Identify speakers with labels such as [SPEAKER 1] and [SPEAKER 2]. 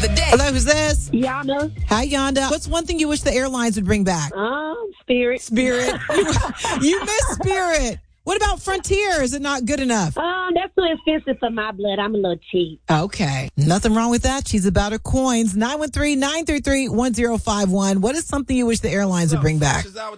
[SPEAKER 1] the day.
[SPEAKER 2] Hello, who's this?
[SPEAKER 3] Yana.
[SPEAKER 2] Hi, Yonda. What's one thing you wish the airlines would bring back?
[SPEAKER 3] Spirit.
[SPEAKER 2] Spirit. You miss Spirit. What about Frontier? Is it not good enough?
[SPEAKER 3] That's too expensive for my blood. I'm a little cheap.
[SPEAKER 2] Okay. Nothing wrong with that. She's about her coins. 913-933-1051. What is something you wish the airlines would bring back?